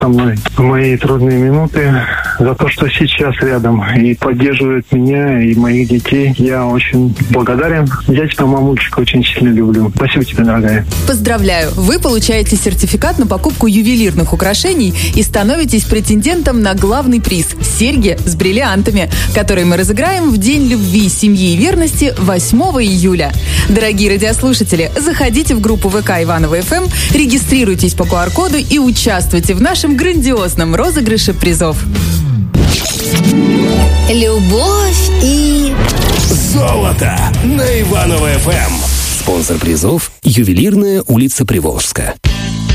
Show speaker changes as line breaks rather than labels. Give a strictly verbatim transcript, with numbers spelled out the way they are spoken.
со мной в мои трудные минуты, за то, что сейчас рядом и поддерживает меня и моих детей. Я очень благодарен. Я тебя, мамульчик, очень сильно люблю. Спасибо тебе, дорогая.
Поздравляю! Вы получаете сертификат на покупку ювелирных украшений и становитесь претендентом на главный приз – серьги с бриллиантами, которые мы разыграем в День любви, семьи и верности восьмого июля. Дорогие радиослушатели, заходите в группу ВК Иваново эф эм, регистрируйтесь по ку ар коду и участвуйте в нашем грандиозном розыгрыше призов.
Любовь и
золото на Иваново эф эм. Спонсор призов — ювелирная улица Приволжская.